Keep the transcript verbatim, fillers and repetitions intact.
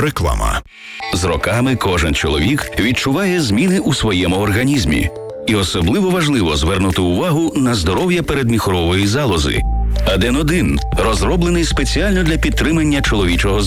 Реклама. З роками кожен чоловік відчуває зміни у своєму організмі. І особливо важливо звернути увагу на здоров'я передміхорової залози. Аден один розроблений спеціально для підтримання чоловічого здоров'я.